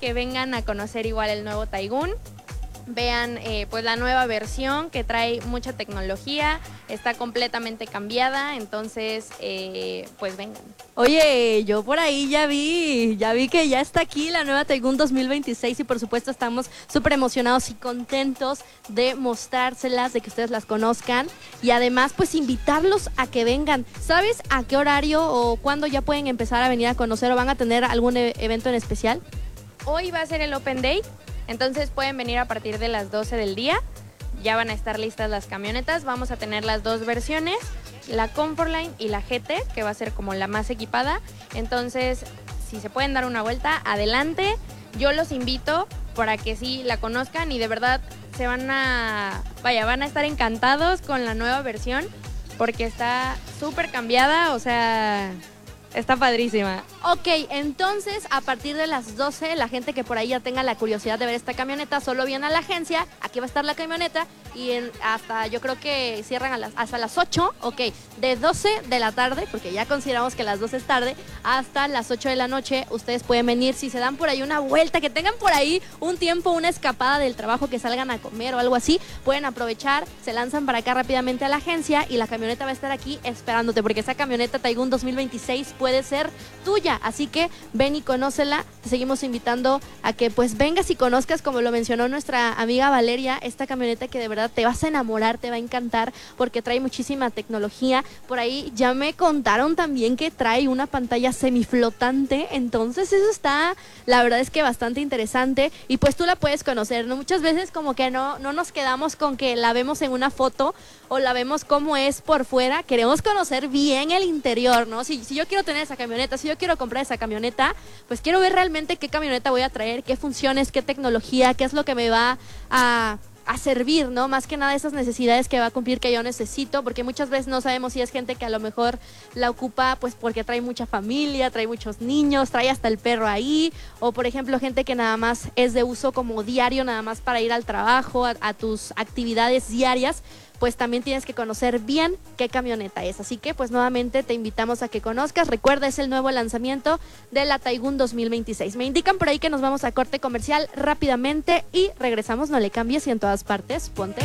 que vengan a conocer igual el nuevo Taigun. Vean pues la nueva versión que trae mucha tecnología, está completamente cambiada, entonces pues vengan. Oye, yo por ahí ya vi que ya está aquí la nueva Taigun 2026 y por supuesto estamos súper emocionados y contentos de mostrárselas, de que ustedes las conozcan y además pues invitarlos a que vengan. ¿Sabes a qué horario o cuándo ya pueden empezar a venir a conocer o van a tener algún evento en especial? Hoy va a ser el Open Day, entonces pueden venir a partir de las 12 del día, ya van a estar listas las camionetas, vamos a tener las dos versiones, la Comfortline y la GT, que va a ser como la más equipada, entonces si se pueden dar una vuelta, adelante, yo los invito para que sí la conozcan y de verdad van a estar encantados con la nueva versión, porque está súper cambiada, o sea, está padrísima. Ok, entonces a partir de las 12, la gente que por ahí ya tenga la curiosidad de ver esta camioneta, solo viene a la agencia, aquí va a estar la camioneta y hasta yo creo que cierran hasta las 8, ok, de 12 de la tarde, porque ya consideramos que las 12 es tarde, hasta las 8 de la noche, ustedes pueden venir, si se dan por ahí una vuelta, que tengan por ahí un tiempo, una escapada del trabajo, que salgan a comer o algo así, pueden aprovechar, se lanzan para acá rápidamente a la agencia y la camioneta va a estar aquí esperándote, porque esa camioneta Taigun 2026 puede ser tuya, así que ven y conócela, te seguimos invitando a que pues vengas y conozcas, como lo mencionó nuestra amiga Valeria, esta camioneta que de verdad te vas a enamorar, te va a encantar, porque trae muchísima tecnología, por ahí ya me contaron también que trae una pantalla semiflotante, entonces eso está, la verdad es que bastante interesante, y pues tú la puedes conocer, ¿no? Muchas veces como que no nos quedamos con que la vemos en una foto, o la vemos como es por fuera, queremos conocer bien el interior, ¿no? Si yo quiero tener esa camioneta, si yo quiero comprar esa camioneta, pues quiero ver realmente qué camioneta voy a traer, qué funciones, qué tecnología, qué es lo que me va a servir, ¿no? Más que nada esas necesidades que va a cumplir que yo necesito, porque muchas veces no sabemos si es gente que a lo mejor la ocupa pues porque trae mucha familia, trae muchos niños, trae hasta el perro ahí, o por ejemplo gente que nada más es de uso como diario, nada más para ir al trabajo, a tus actividades diarias, pues también tienes que conocer bien qué camioneta es. Así que pues nuevamente te invitamos a que conozcas. Recuerda, es el nuevo lanzamiento de la Taigun 2026. Me indican por ahí que nos vamos a corte comercial rápidamente y regresamos. No le cambies y en todas partes ponte